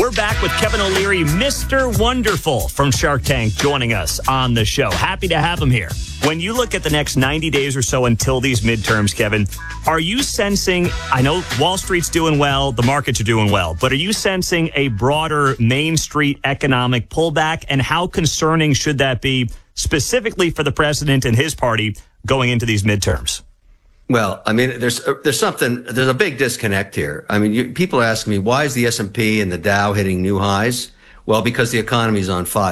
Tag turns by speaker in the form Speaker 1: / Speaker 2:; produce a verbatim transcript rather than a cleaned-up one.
Speaker 1: We're back with Kevin O'Leary, Mister Wonderful from Shark Tank, joining us on the show. Happy to have him here. When you look at the next ninety days or so until these midterms, Kevin, are you sensing, I know Wall Street's doing well, the markets are doing well, but are you sensing a broader Main Street economic pullback? And how concerning should that be specifically for the president and his party going into these midterms?
Speaker 2: Well, I mean, there's there's something, there's a big disconnect here. I mean, you, people ask me, why is the S and P and the Dow hitting new highs? Well, because the economy is on fire.